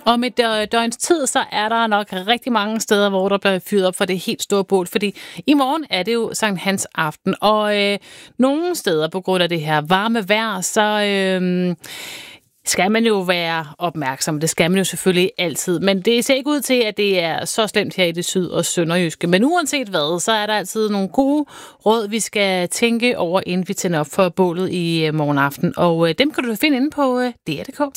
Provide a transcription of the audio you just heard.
Om et døgns tid, så er der nok rigtig mange steder, hvor der bliver fyret op for det helt store bål, fordi i morgen er det jo Sankt Hans aften, og nogle steder på grund af det her varme vejr, så skal man jo være opmærksom. Det skal man jo selvfølgelig altid, men det ser ikke ud til, at det er så slemt her i det syd- og sønderjyske. Men uanset hvad, så er der altid nogle gode råd, vi skal tænke over, inden vi tænder op for bålet i morgen aften, og dem kan du finde inde på DR.dk.